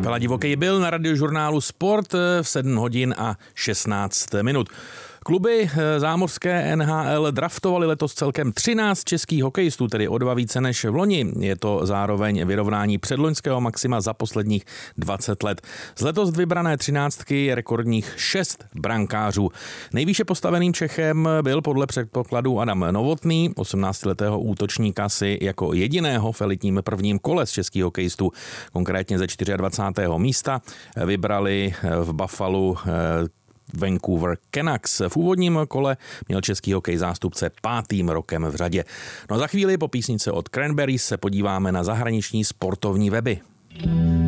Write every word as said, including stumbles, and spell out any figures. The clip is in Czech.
Kapela Divokej byl na radiožurnálu Sport v sedm hodin a šestnáct minut. Kluby zámořské N H L draftovali letos celkem třináct českých hokejistů, tedy o dva více než v loni. Je to zároveň vyrovnání předloňského maxima za posledních dvacet let. Z letos vybrané třináctky je rekordních šest brankářů. Nejvýše postaveným Čechem byl podle předpokladů Adam Novotný, osmnáctiletého útočníka si jako jediného v elitním prvním kole z českých hokejistů, konkrétně ze dvacátého čtvrtého místa, vybrali v Buffalu Vancouver Canucks. V úvodním kole měl český hokej zástupce pátým rokem v řadě. No a za chvíli po písnice od Cranberries se podíváme na zahraniční sportovní weby.